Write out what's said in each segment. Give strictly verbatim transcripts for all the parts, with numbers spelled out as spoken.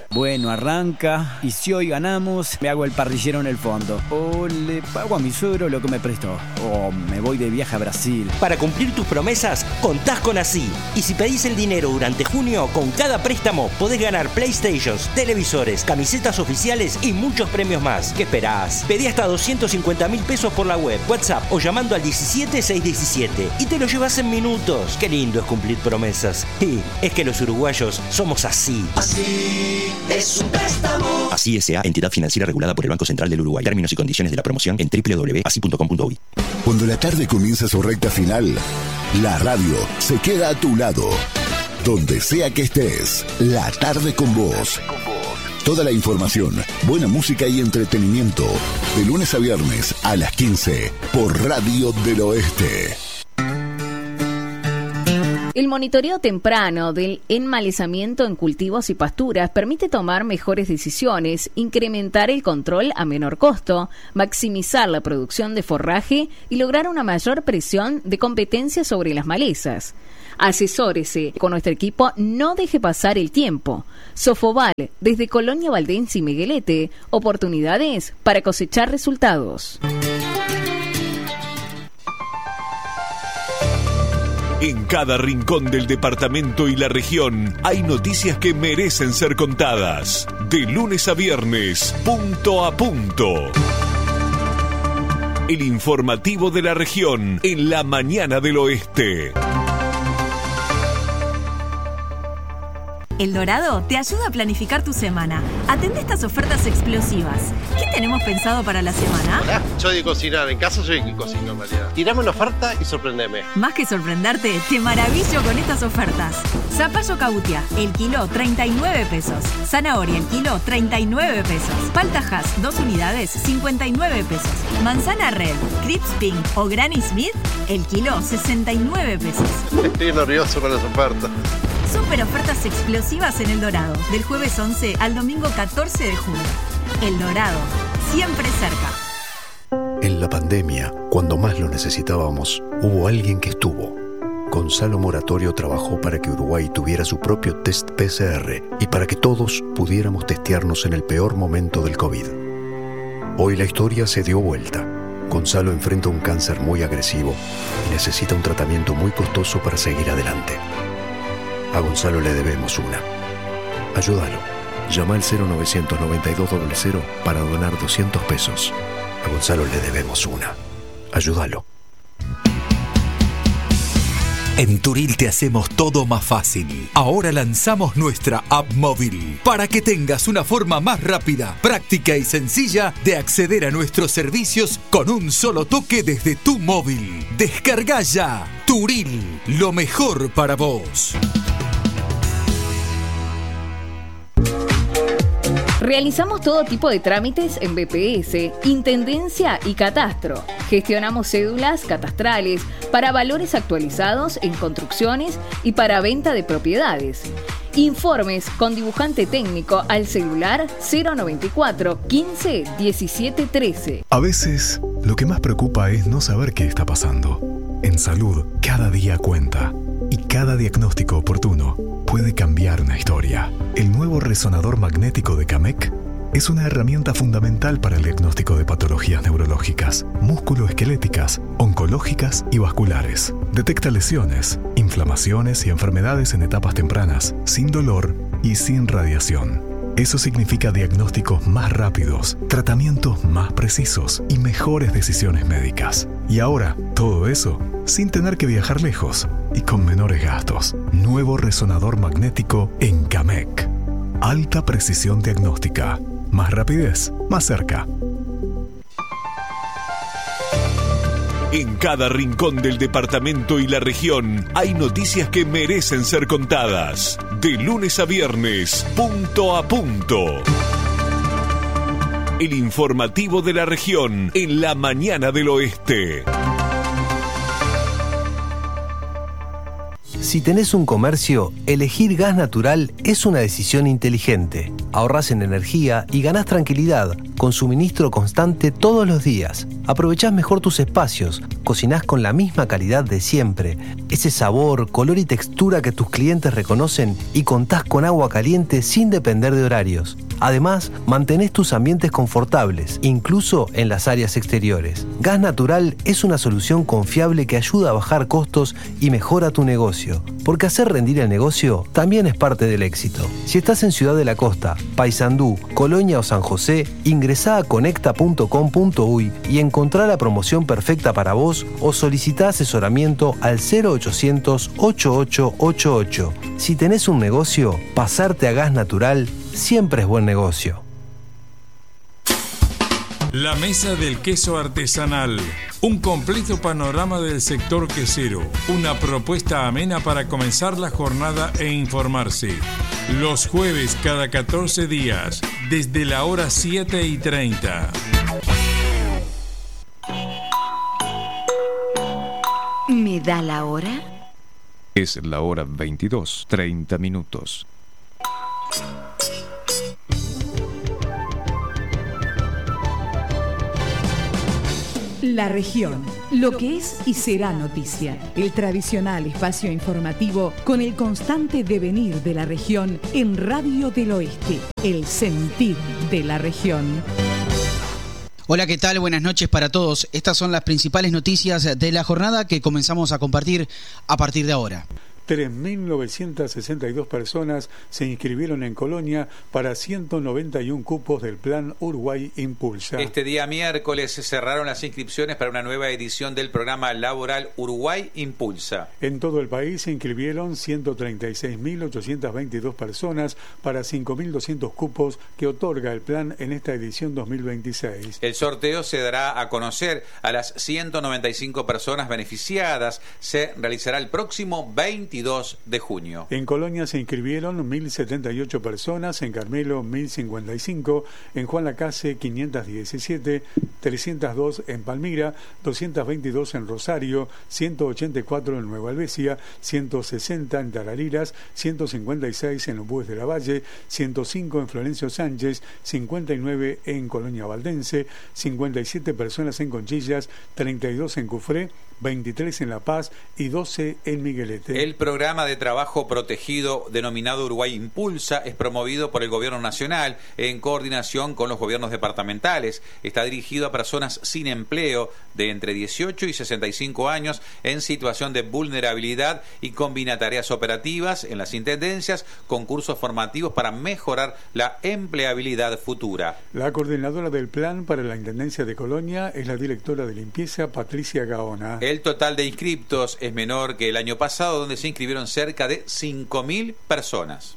Bueno, arranca y si hoy ganamos, me hago el parrillero en el fondo. O le pago a mi suegro lo que me prestó. O me voy de viaje a Brasil. Para cumplir tus promesas, contás con Así. Y si pedís el dinero durante junio, con cada préstamo podés ganar PlayStations, televisores, camisetas oficiales y muchos premios más. ¿Qué esperás? Pedí hasta doscientos cincuenta mil pesos por la web, WhatsApp o llamando al diecisiete seiscientos diecisiete y te lo llevas en minutos. Qué lindo es cumplir promesas. Y es que los uruguayos somos así. Así es un préstamo. Así S A, entidad financiera regulada por el Banco Central del Uruguay. Términos y condiciones de la promoción en doble u doble u doble u punto así punto com punto uy. Cuando la tarde comienza su recta final, la radio se queda a tu lado. Donde sea que estés, la tarde con vos. Toda la información, buena música y entretenimiento. De lunes a viernes a las quince por Radio del Oeste. El monitoreo temprano del enmalezamiento en cultivos y pasturas permite tomar mejores decisiones, incrementar el control a menor costo, maximizar la producción de forraje y lograr una mayor presión de competencia sobre las malezas. Asesórese con nuestro equipo, no deje pasar el tiempo. Sofoval, desde Colonia Valdense y Miguelete, oportunidades para cosechar resultados. En cada rincón del departamento y la región hay noticias que merecen ser contadas. De lunes a viernes, punto a punto. El informativo de la región en la mañana del oeste. El Dorado te ayuda a planificar tu semana. Atende estas ofertas explosivas. ¿Qué tenemos pensado para la semana? Hola, soy de cocinar. En casa soy el que cocino, en realidad. Tirame una oferta y sorprendeme. Más que sorprenderte, te maravillo con estas ofertas. Zapallo cautia, el kilo, treinta y nueve pesos. Zanahoria, el kilo, treinta y nueve pesos. Palta Hass, dos unidades, cincuenta y nueve pesos. Manzana Red, Crips Pink o Granny Smith, el kilo, sesenta y nueve pesos. Estoy nervioso con las ofertas. Super ofertas explosivas en El Dorado, del jueves once al domingo catorce de junio. El Dorado, siempre cerca. En la pandemia, cuando más lo necesitábamos, hubo alguien que estuvo. Gonzalo Moratorio trabajó para que Uruguay tuviera su propio test P C R y para que todos pudiéramos testearnos en el peor momento del COVID. Hoy la historia se dio vuelta. Gonzalo enfrenta un cáncer muy agresivo y necesita un tratamiento muy costoso para seguir adelante. A Gonzalo le debemos una. Ayúdalo. Llama al cero novecientos noventa y dos cero cero para donar doscientos pesos. A Gonzalo le debemos una. Ayúdalo. En Turil te hacemos todo más fácil. Ahora lanzamos nuestra app móvil para que tengas una forma más rápida, práctica y sencilla de acceder a nuestros servicios con un solo toque desde tu móvil. Descarga ya Turil, lo mejor para vos. Realizamos todo tipo de trámites en B P S, Intendencia y Catastro. Gestionamos cédulas catastrales para valores actualizados en construcciones y para venta de propiedades. Informes con dibujante técnico al celular cero noventa y cuatro, quince, diecisiete, trece. A veces, lo que más preocupa es no saber qué está pasando. En salud, cada día cuenta. Y cada diagnóstico oportuno puede cambiar una historia. El nuevo resonador magnético de Camec es una herramienta fundamental para el diagnóstico de patologías neurológicas, músculoesqueléticas, oncológicas y vasculares. Detecta lesiones, inflamaciones y enfermedades en etapas tempranas, sin dolor y sin radiación. Eso significa diagnósticos más rápidos, tratamientos más precisos y mejores decisiones médicas. Y ahora, todo eso sin tener que viajar lejos y con menores gastos. Nuevo resonador magnético en Camec. Alta precisión diagnóstica. Más rapidez, más cerca. En cada rincón del departamento y la región hay noticias que merecen ser contadas. De lunes a viernes, punto a punto. El informativo de la región en la mañana del oeste. Si tenés un comercio, elegir gas natural es una decisión inteligente. Ahorrás en energía y ganás tranquilidad, con suministro constante todos los días. Aprovechás mejor tus espacios, cocinás con la misma calidad de siempre, ese sabor, color y textura que tus clientes reconocen y contás con agua caliente sin depender de horarios. Además, mantenés tus ambientes confortables, incluso en las áreas exteriores. Gas Natural es una solución confiable que ayuda a bajar costos y mejora tu negocio, porque hacer rendir el negocio también es parte del éxito. Si estás en Ciudad de la Costa, Paysandú, Colonia o San José, ingresá a conecta punto com punto uy y encontrá la promoción perfecta para vos o solicitá asesoramiento al cero ochocientos, ochenta y ocho ochenta y ocho. Si tenés un negocio, pasarte a Gas Natural siempre es buen negocio. La Mesa del Queso Artesanal. Un completo panorama del sector quesero. Una propuesta amena para comenzar la jornada e informarse. Los jueves cada catorce días, desde la hora siete y treinta. ¿Me da la hora? Es la hora veintidós, treinta minutos. La región, lo que es y será noticia. El tradicional espacio informativo con el constante devenir de la región en Radio del Oeste. El sentir de la región. Hola, ¿qué tal? Buenas noches para todos. Estas son las principales noticias de la jornada que comenzamos a compartir a partir de ahora. tres mil novecientas sesenta y dos personas se inscribieron en Colonia para ciento noventa y uno cupos del Plan Uruguay Impulsa. Este día miércoles se cerraron las inscripciones para una nueva edición del programa laboral Uruguay Impulsa. En todo el país se inscribieron ciento treinta y seis mil ochocientas veintidós personas para cinco mil doscientos cupos que otorga el plan en esta edición dos mil veintiséis. El sorteo se dará a conocer a las ciento noventa y cinco personas beneficiadas. Se realizará el próximo veintidós de junio. En Colonia se inscribieron mil setenta y ocho personas, en Carmelo mil cincuenta y cinco, en Juan Lacase quinientos diecisiete, trescientos dos en Palmira, doscientos veintidós en Rosario, ciento ochenta y cuatro en Nueva Albesia, ciento sesenta en Tarariras, ciento cincuenta y seis en Obues de la Valle, ciento cinco en Florencio Sánchez, cincuenta y nueve en Colonia Valdense, cincuenta y siete personas en Conchillas, treinta y dos en Cufré, veintitrés en La Paz y doce en Miguelete. El programa de trabajo protegido denominado Uruguay Impulsa es promovido por el Gobierno Nacional en coordinación con los gobiernos departamentales. Está dirigido a personas sin empleo de entre dieciocho y sesenta y cinco años en situación de vulnerabilidad y combina tareas operativas en las intendencias con cursos formativos para mejorar la empleabilidad futura. La coordinadora del plan para la Intendencia de Colonia es la directora de limpieza Patricia Gaona. El total de inscriptos es menor que el año pasado, donde se inscribieron cerca de cinco mil personas.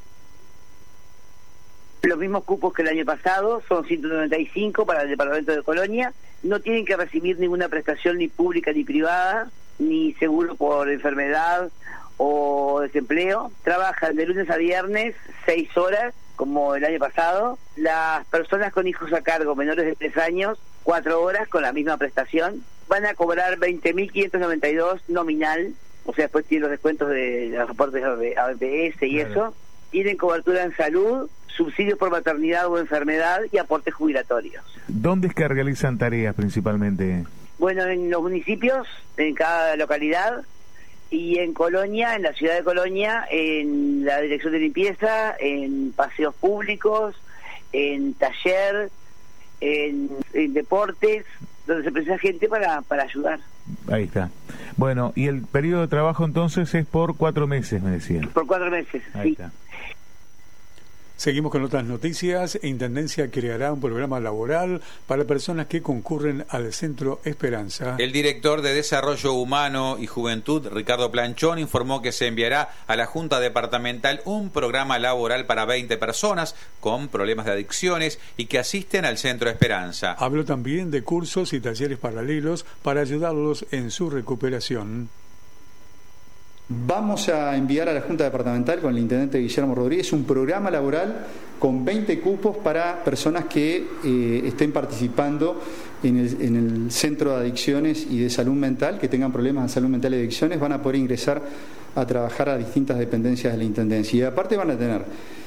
Los mismos cupos que el año pasado, son ciento noventa y cinco para el departamento de Colonia. No tienen que recibir ninguna prestación ni pública ni privada, ni seguro por enfermedad o desempleo. Trabajan de lunes a viernes, seis horas, como el año pasado. Las personas con hijos a cargo menores de tres años, cuatro horas con la misma prestación. Van a cobrar veinte mil quinientos noventa y dos nominal, o sea, después tienen los descuentos de los aportes de A B P S y claro. Eso. Tienen cobertura en salud, subsidios por maternidad o enfermedad y aportes jubilatorios. ¿Dónde es que realizan tareas principalmente? Bueno, en los municipios, en cada localidad, y en Colonia, en la ciudad de Colonia, en la dirección de limpieza, en paseos públicos, en taller, en, en deportes, donde se precisa gente para, para ayudar. Ahí está. Bueno, y el periodo de trabajo entonces es por cuatro meses, me decían. Por cuatro meses, Ahí sí. está. Seguimos con otras noticias. Intendencia creará un programa laboral para personas que concurren al Centro Esperanza. El director de Desarrollo Humano y Juventud, Ricardo Planchón, informó que se enviará a la Junta Departamental un programa laboral para veinte personas con problemas de adicciones y que asisten al Centro Esperanza. Habló también de cursos y talleres paralelos para ayudarlos en su recuperación. Vamos a enviar a la Junta Departamental con el Intendente Guillermo Rodríguez un programa laboral con veinte cupos para personas que eh, estén participando en el, en el Centro de Adicciones y de Salud Mental, que tengan problemas de salud mental y adicciones. Van a poder ingresar a trabajar a distintas dependencias de la Intendencia. Y aparte van a tener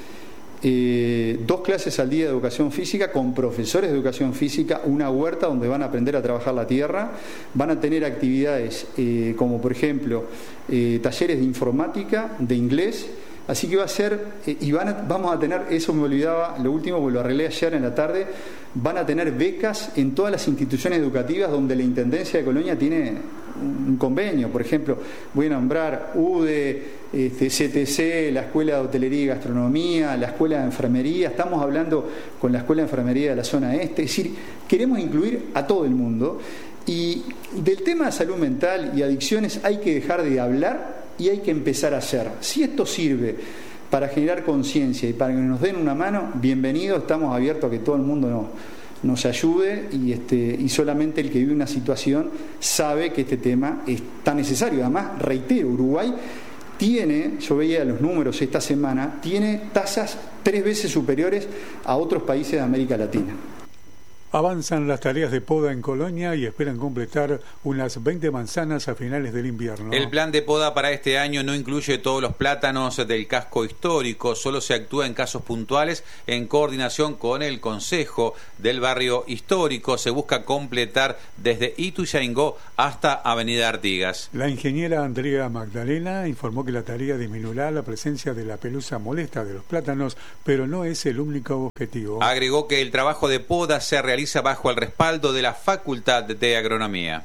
eh, dos clases al día de educación física con profesores de educación física, una huerta donde van a aprender a trabajar la tierra, van a tener actividades eh, como por ejemplo eh, talleres de informática, de inglés. Así que va a ser, eh, y van a, vamos a tener, eso me olvidaba, lo último, porque lo arreglé ayer en la tarde, van a tener becas en todas las instituciones educativas donde la Intendencia de Colonia tiene un convenio. Por ejemplo, voy a nombrar U D E, este, C T C, la Escuela de Hotelería y Gastronomía, la Escuela de Enfermería, estamos hablando con la Escuela de Enfermería de la zona este, es decir, queremos incluir a todo el mundo. Y del tema de salud mental y adicciones hay que dejar de hablar y hay que empezar a hacer. Si esto sirve para generar conciencia y para que nos den una mano, bienvenido, estamos abiertos a que todo el mundo nos, nos ayude y, este, y solamente el que vive una situación sabe que este tema es tan necesario. Además, reitero, Uruguay tiene, yo veía los números esta semana, tiene tasas tres veces superiores a otros países de América Latina. Avanzan las tareas de poda en Colonia y esperan completar unas veinte manzanas a finales del invierno. El plan de poda para este año no incluye todos los plátanos del casco histórico, solo se actúa en casos puntuales en coordinación con el Consejo del Barrio Histórico. Se busca completar desde Ituzaingó hasta Avenida Artigas. La ingeniera Andrea Magdalena informó que la tarea disminuirá la presencia de la pelusa molesta de los plátanos, pero no es el único objetivo. Agregó que el trabajo de poda se realiza bajo el respaldo de la Facultad de Agronomía.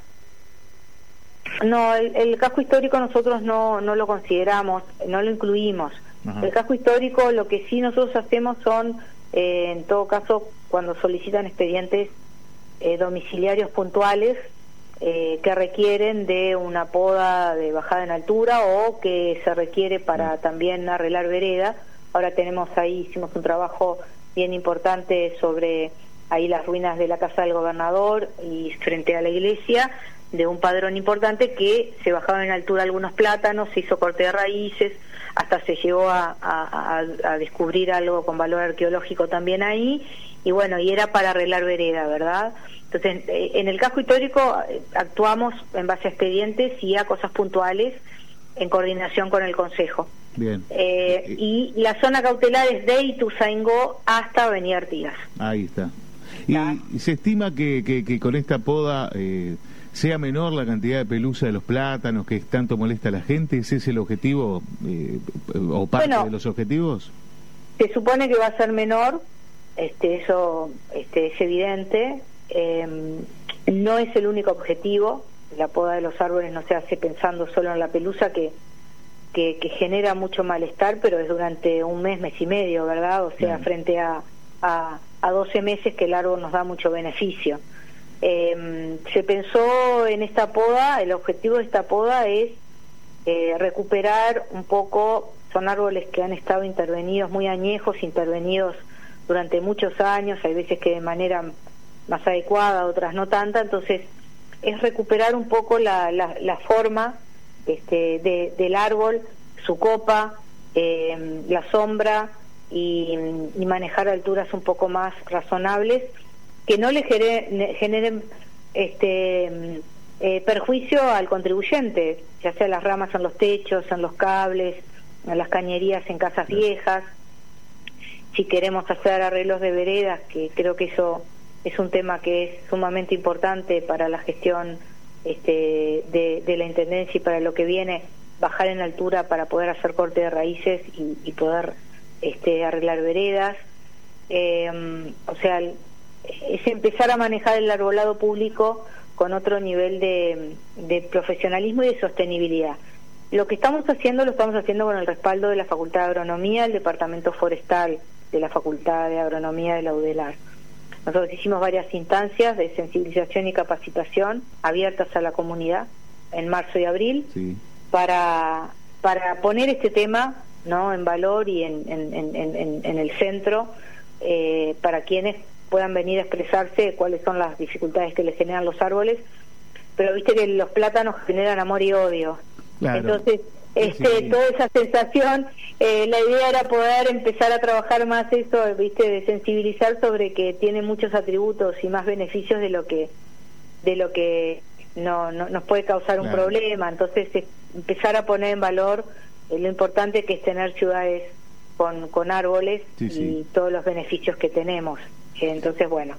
No, el, el casco histórico nosotros no, no lo consideramos, no lo incluimos. Ajá. El casco histórico, lo que sí nosotros hacemos son, eh, en todo caso, cuando solicitan expedientes eh, domiciliarios puntuales eh, que requieren de una poda de bajada en altura o que se requiere para también arreglar vereda. Ahora tenemos ahí, hicimos un trabajo bien importante sobre ahí las ruinas de la casa del gobernador y frente a la iglesia, de un padrón importante que se bajaban en altura algunos plátanos, se hizo corte de raíces, hasta se llegó a, a, a descubrir algo con valor arqueológico también ahí, y bueno, y era para arreglar vereda, ¿verdad? Entonces, en el casco histórico actuamos en base a expedientes y a cosas puntuales en coordinación con el Consejo. Bien. Eh, y la zona cautelar es de Ituzaingó hasta Avenida Artigas. Ahí está. Y, y se estima que, que, que con esta poda eh, sea menor la cantidad de pelusa de los plátanos que tanto molesta a la gente. ¿Ese es el objetivo eh, o parte bueno, de los objetivos? Se supone que va a ser menor, este, eso este, es evidente. Eh, no es el único objetivo. La poda de los árboles no se hace pensando solo en la pelusa, que, que, que genera mucho malestar, pero es durante un mes, mes y medio, ¿verdad? O sea, Bien. frente a... a a doce meses que el árbol nos da mucho beneficio. Eh, se pensó en esta poda, el objetivo de esta poda es eh, recuperar un poco, son árboles que han estado intervenidos, muy añejos, intervenidos durante muchos años, hay veces que de manera más adecuada, otras no tanta, entonces es recuperar un poco la, la, la forma este, de, del árbol, su copa, eh, la sombra, Y, y manejar alturas un poco más razonables que no le generen, generen este eh, perjuicio al contribuyente, ya sea las ramas en los techos, en los cables, en las cañerías en casas viejas. Si queremos hacer arreglos de veredas, que creo que eso es un tema que es sumamente importante para la gestión este, de, de la Intendencia y para lo que viene, bajar en altura para poder hacer corte de raíces y, y poder Este, arreglar veredas, eh, o sea, es empezar a manejar el arbolado público con otro nivel de, de profesionalismo y de sostenibilidad. Lo que estamos haciendo lo estamos haciendo con el respaldo de la Facultad de Agronomía, el Departamento Forestal de la Facultad de Agronomía de la U D E L A R. Nosotros hicimos varias instancias de sensibilización y capacitación abiertas a la comunidad en marzo y abril sí. para, para poner este tema no en valor y en, en, en, en, en el centro eh, para quienes puedan venir a expresarse cuáles son las dificultades que les generan los árboles, pero viste que los plátanos generan amor y odio. Claro. Entonces este sí. toda esa sensación, eh, la idea era poder empezar a trabajar más eso, viste, de sensibilizar sobre que tiene muchos atributos y más beneficios de lo que de lo que no, no nos puede causar un claro. problema. Entonces es, empezar a poner en valor eh, lo importante que es tener ciudades con, con árboles sí, y sí. todos los beneficios que tenemos. Eh, entonces, bueno.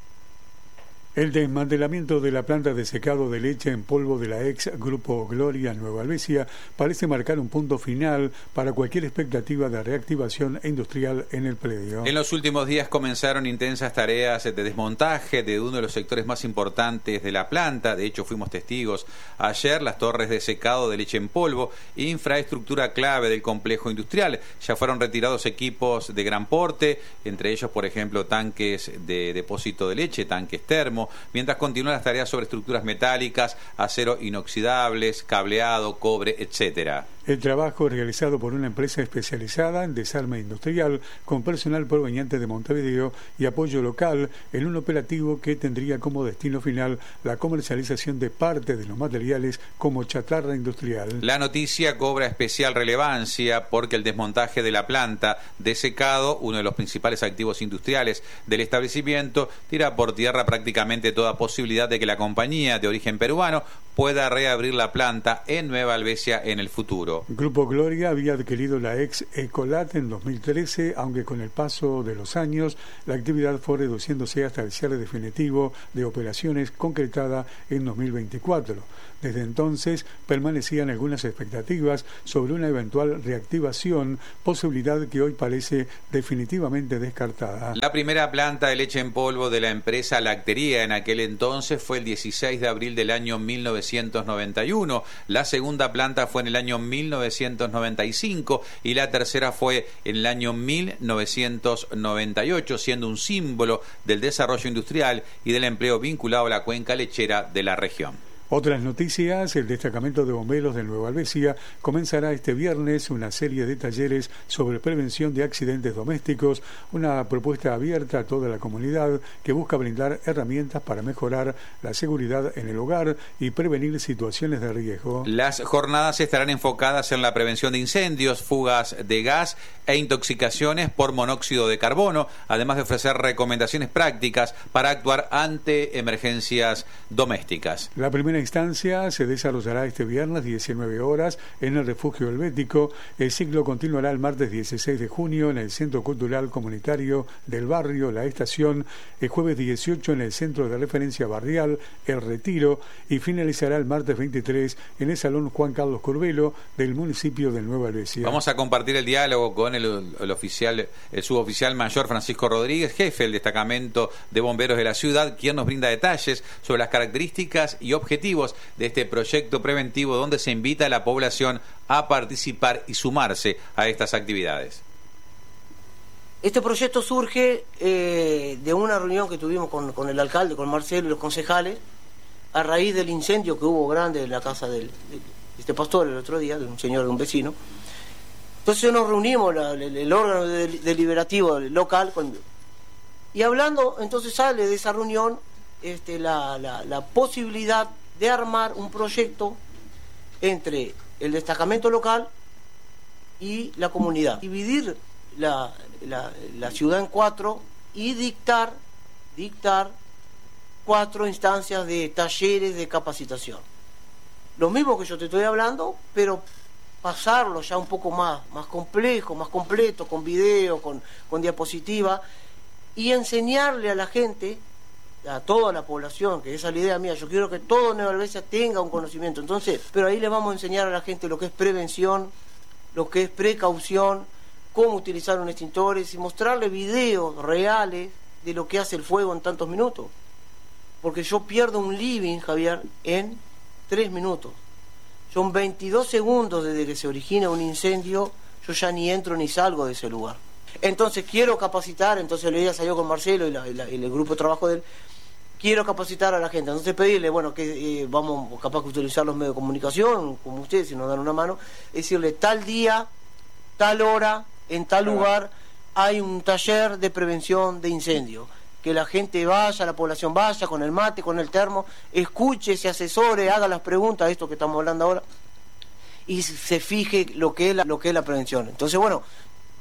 El desmantelamiento de la planta de secado de leche en polvo de la ex Grupo Gloria Nueva Albesia parece marcar un punto final para cualquier expectativa de reactivación industrial en el predio. En los últimos días comenzaron intensas tareas de desmontaje de uno de los sectores más importantes de la planta. De hecho, fuimos testigos ayer, las torres de secado de leche en polvo, infraestructura clave del complejo industrial. Ya fueron retirados equipos de gran porte, entre ellos, por ejemplo, tanques de depósito de leche, tanques termo, mientras continúan las tareas sobre estructuras metálicas, acero inoxidables, cableado, cobre, etcétera. El trabajo realizado por una empresa especializada en desarme industrial con personal proveniente de Montevideo y apoyo local en un operativo que tendría como destino final la comercialización de parte de los materiales como chatarra industrial. La noticia cobra especial relevancia porque el desmontaje de la planta de secado, uno de los principales activos industriales del establecimiento, tira por tierra prácticamente toda posibilidad de que la compañía de origen peruano pueda reabrir la planta en Nueva Albesia en el futuro. Grupo Gloria había adquirido la ex Ecolat en dos mil trece, aunque con el paso de los años la actividad fue reduciéndose hasta el cierre definitivo de operaciones concretada en dos mil veinticuatro. Desde entonces permanecían algunas expectativas sobre una eventual reactivación, posibilidad que hoy parece definitivamente descartada. La primera planta de leche en polvo de la empresa Lactería en aquel entonces fue el dieciséis de abril del año mil novecientos noventa y uno, la segunda planta fue en el año mil novecientos noventa y cinco y la tercera fue en el año mil novecientos noventa y ocho, siendo un símbolo del desarrollo industrial y del empleo vinculado a la cuenca lechera de la región. Otras noticias: el destacamento de bomberos de Nueva Albesia comenzará este viernes una serie de talleres sobre prevención de accidentes domésticos, una propuesta abierta a toda la comunidad que busca brindar herramientas para mejorar la seguridad en el hogar y prevenir situaciones de riesgo. Las jornadas estarán enfocadas en la prevención de incendios, fugas de gas e intoxicaciones por monóxido de carbono, además de ofrecer recomendaciones prácticas para actuar ante emergencias domésticas. La primera instancia se desarrollará este viernes diecinueve horas en el Refugio Helvético. El ciclo continuará el martes dieciséis de junio en el Centro Cultural Comunitario del Barrio La Estación, el jueves dieciocho en el Centro de Referencia Barrial El Retiro y finalizará el martes veintitrés en el Salón Juan Carlos Curvelo del municipio de Nueva Albesia. Vamos a compartir el diálogo con el, el oficial, el suboficial mayor Francisco Rodríguez, jefe del destacamento de bomberos de la ciudad, quien nos brinda detalles sobre las características y objetivos de este proyecto preventivo donde se invita a la población a participar y sumarse a estas actividades. Este proyecto surge eh, de una reunión que tuvimos con, con el alcalde, con Marcelo y los concejales, a raíz del incendio que hubo grande en la casa del, de este pastor el otro día, de un señor, de un vecino. Entonces nos reunimos, la, el, el órgano deliberativo local, con, y hablando, entonces sale de esa reunión este, la, la, la posibilidad de armar un proyecto entre el destacamento local y la comunidad. Dividir la, la, la ciudad en cuatro y dictar, dictar cuatro instancias de talleres de capacitación. Lo mismo que yo te estoy hablando, pero pasarlo ya un poco más, más complejo, más completo, con video, con, con diapositiva, y enseñarle a la gente, a toda la población, que esa es la idea mía, yo quiero que todo Nueva Albesia tenga un conocimiento. Entonces, pero ahí le vamos a enseñar a la gente lo que es prevención, lo que es precaución, cómo utilizar un extintor y mostrarle videos reales de lo que hace el fuego en tantos minutos. Porque yo pierdo un living, Javier, en tres minutos. Son veintidós segundos desde que se origina un incendio, yo ya ni entro ni salgo de ese lugar. Entonces quiero capacitar, entonces la idea salió con Marcelo y, la, y, la, y el grupo de trabajo de él, quiero capacitar a la gente, entonces pedirle, bueno, que eh, vamos capaz que utilizar los medios de comunicación, como ustedes, si nos dan una mano, decirle tal día, tal hora, en tal lugar, hay un taller de prevención de incendio. Que la gente vaya, la población vaya con el mate, con el termo, escuche, se asesore, haga las preguntas, esto que estamos hablando ahora, y se fije lo que es la, lo que es la prevención. Entonces, bueno,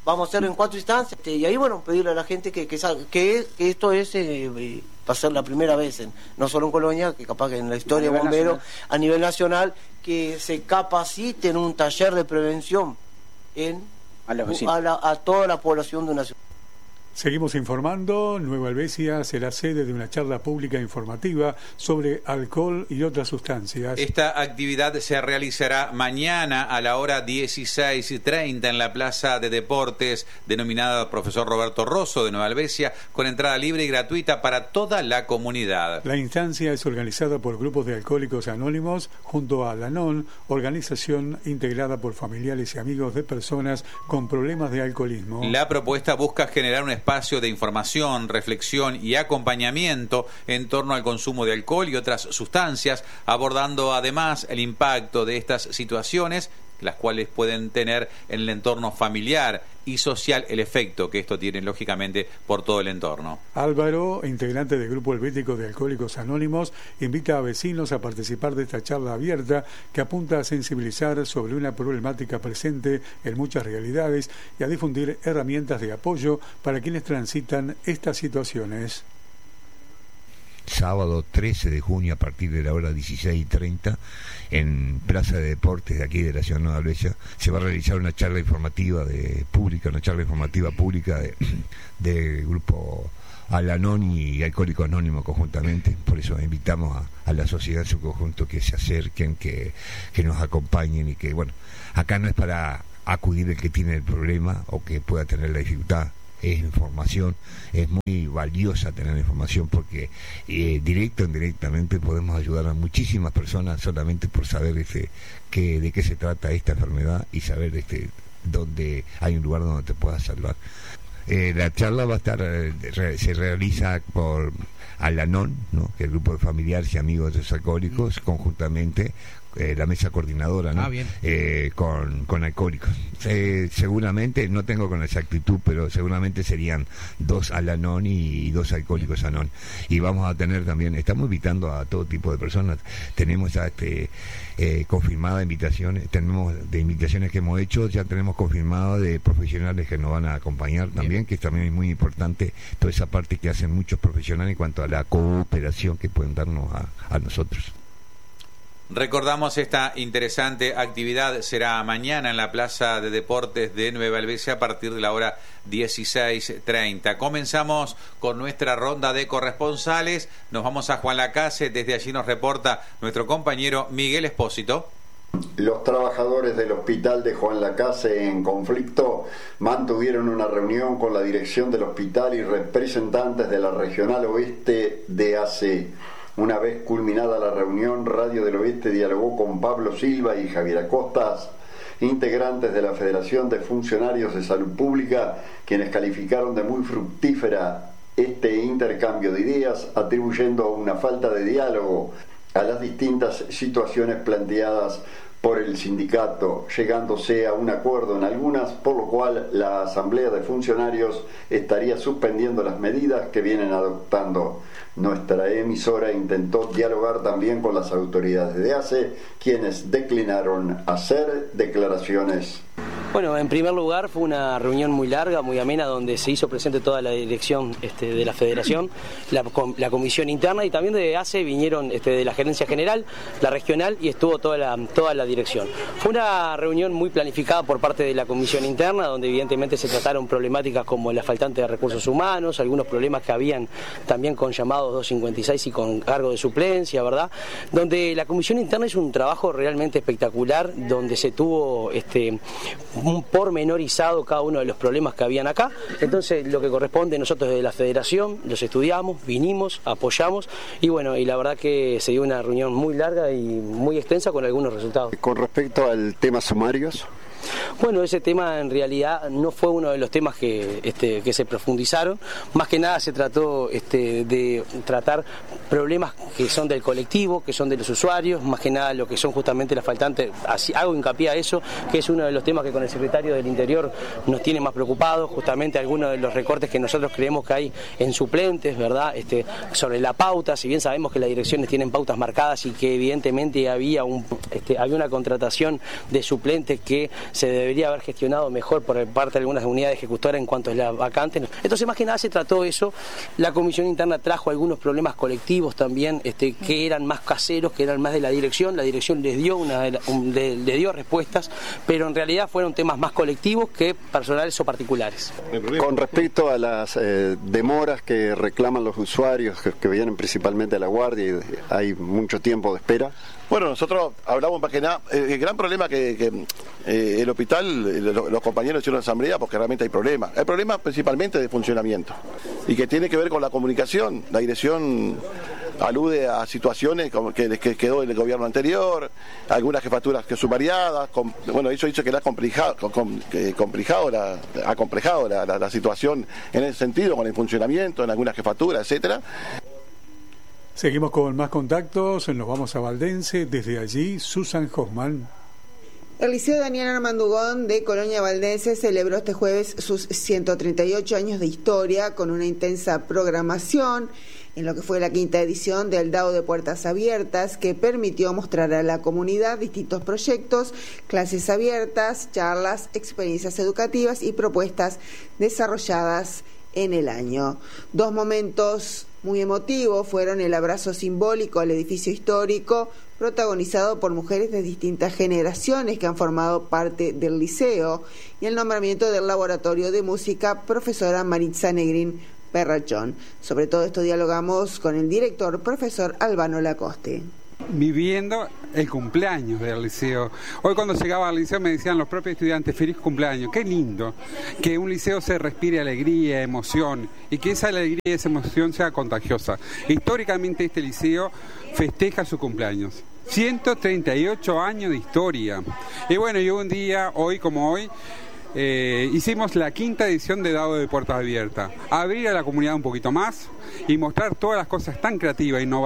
vamos a hacerlo en cuatro instancias, este, y ahí, bueno, pedirle a la gente que, que, que, que esto es... Eh, va a ser la primera vez, en, no solo en Colonia, que capaz que en la historia de bomberos, a nivel nacional, que se capacite en un taller de prevención en, a, la a, la, a toda la población de una ciudad. Seguimos informando. Nueva Helvecia será sede de una charla pública informativa sobre alcohol y otras sustancias. Esta actividad se realizará mañana a la hora dieciséis treinta en la Plaza de Deportes, denominada Profesor Roberto Rosso de Nueva Helvecia, con entrada libre y gratuita para toda la comunidad. La instancia es organizada por grupos de alcohólicos anónimos junto a la N O N, organización integrada por familiares y amigos de personas con problemas de alcoholismo. La propuesta busca generar un espacio de información, reflexión y acompañamiento en torno al consumo de alcohol y otras sustancias, abordando además el impacto de estas situaciones, las cuales pueden tener en el entorno familiar y social, el efecto que esto tiene lógicamente por todo el entorno. Álvaro, integrante del Grupo Helvético de Alcohólicos Anónimos, invita a vecinos a participar de esta charla abierta que apunta a sensibilizar sobre una problemática presente en muchas realidades y a difundir herramientas de apoyo para quienes transitan estas situaciones. Sábado trece de junio a partir de la hora dieciséis y treinta en Plaza de Deportes de aquí de la ciudad de Nueva Helvecia se va a realizar una charla informativa de pública, una charla informativa pública de, del grupo Al-Anon y Alcohólicos Anónimos conjuntamente. Por eso invitamos a, a la sociedad en su conjunto que se acerquen, que, que nos acompañen y que, bueno, acá no es para acudir el que tiene el problema o que pueda tener la dificultad. Es información, es muy valiosa tener información porque eh, directo o indirectamente podemos ayudar a muchísimas personas solamente por saber este, que, de qué se trata esta enfermedad y saber este, dónde hay un lugar donde te puedas salvar. Eh, la charla va a estar, eh, re, se realiza por Al-Anon, ¿no? Que es el grupo de familiares y amigos de los alcohólicos, conjuntamente eh, la mesa coordinadora, ¿no? Ah, bien. Eh, con, con alcohólicos. Eh, seguramente, no tengo con exactitud, pero seguramente serían dos Al-Anon y dos alcohólicos Anon. Y vamos a tener también, estamos invitando a todo tipo de personas. Tenemos ya este, eh, confirmadas invitaciones, tenemos de invitaciones que hemos hecho, ya tenemos confirmadas de profesionales que nos van a acompañar también, bien. Que también es muy importante toda esa parte que hacen muchos profesionales en cuanto a la cooperación que pueden darnos a, a nosotros. Recordamos, esta interesante actividad será mañana en la Plaza de Deportes de Nueva Helvecia a partir de la hora dieciséis treinta. Comenzamos con nuestra ronda de corresponsales. Nos vamos a Juan Lacase. Desde allí nos reporta nuestro compañero Miguel Espósito. Los trabajadores del hospital de Juan Lacase en conflicto mantuvieron una reunión con la dirección del hospital y representantes de la Regional Oeste de A C. Una vez culminada la reunión, Radio del Oeste dialogó con Pablo Silva y Javier Acostas, integrantes de la Federación de Funcionarios de Salud Pública, quienes calificaron de muy fructífera este intercambio de ideas, atribuyendo una falta de diálogo a las distintas situaciones planteadas por el sindicato, llegándose a un acuerdo en algunas, por lo cual la Asamblea de Funcionarios estaría suspendiendo las medidas que vienen adoptando. Nuestra emisora intentó dialogar también con las autoridades de A C E, quienes declinaron hacer declaraciones. Bueno, en primer lugar fue una reunión muy larga, muy amena, donde se hizo presente toda la dirección este, de la Federación, la, la comisión interna y también de A C E vinieron este, de la Gerencia General, la regional y estuvo toda la, toda la dirección. Fue una reunión muy planificada por parte de la comisión interna, donde evidentemente se trataron problemáticas como la faltante de recursos humanos, algunos problemas que habían también con llamados doscientos cincuenta y seis y con cargo de suplencia, ¿verdad? Donde la comisión interna hizo un trabajo realmente espectacular, donde se tuvo este un pormenorizado cada uno de los problemas que habían acá. Entonces lo que corresponde, nosotros desde la Federación los estudiamos, vinimos, apoyamos y bueno, y la verdad que se dio una reunión muy larga y muy extensa con algunos resultados. Con respecto al tema sumarios. Bueno, ese tema en realidad no fue uno de los temas que, este, que se profundizaron, más que nada se trató este, de tratar problemas que son del colectivo, que son de los usuarios, más que nada lo que son justamente las faltantes, así, hago hincapié a eso, que es uno de los temas que con el secretario del Interior nos tiene más preocupados, justamente algunos de los recortes que nosotros creemos que hay en suplentes, ¿verdad? Este, sobre la pauta, si bien sabemos que las direcciones tienen pautas marcadas y que evidentemente había, un, este, había una contratación de suplentes que se debería haber gestionado mejor por parte de algunas unidades ejecutoras en cuanto a las vacantes. Entonces, más que nada se trató eso. La comisión interna trajo algunos problemas colectivos también, este, que eran más caseros, que eran más de la dirección. La dirección les dio, una, un, le, le dio respuestas, pero en realidad fueron temas más colectivos que personales o particulares. Con respecto a las eh, demoras que reclaman los usuarios que, que vienen principalmente a la guardia y hay mucho tiempo de espera. Bueno, nosotros hablamos más que nada, el, el gran problema que, que eh, el hospital, los, los compañeros hicieron asamblea porque realmente hay problemas. Hay problemas principalmente de funcionamiento y que tiene que ver con la comunicación. La dirección alude a situaciones como que, que quedó en el gobierno anterior, algunas jefaturas que son variadas, com, bueno, eso hizo que la complicado, com, que complicado la, ha complejado la, la, la situación en ese sentido, con el funcionamiento en algunas jefaturas, etcétera. Seguimos con más contactos, nos vamos a Valdense, desde allí Susan Hoffman. El Liceo Daniel Armandugón de Colonia Valdense celebró este jueves sus ciento treinta y ocho años de historia con una intensa programación en lo que fue la quinta edición del D A O de Puertas Abiertas, que permitió mostrar a la comunidad distintos proyectos, clases abiertas, charlas, experiencias educativas y propuestas desarrolladas en el año. Dos momentos muy emotivos fueron el abrazo simbólico al edificio histórico, protagonizado por mujeres de distintas generaciones que han formado parte del liceo, y el nombramiento del laboratorio de música profesora Maritza Negrín Perrachón. Sobre todo esto dialogamos con el director, profesor Albano Lacoste. Viviendo el cumpleaños del liceo. Hoy cuando llegaba al liceo me decían los propios estudiantes, feliz cumpleaños. Qué lindo que un liceo se respire alegría, emoción, y que esa alegría y esa emoción sea contagiosa. Históricamente este liceo festeja su cumpleaños. ciento treinta y ocho años de historia. Y bueno, y un día, hoy como hoy, Eh, hicimos la quinta edición de D A O de Puertas Abiertas. Abrir a la comunidad un poquito más y mostrar todas las cosas tan creativas e innovadoras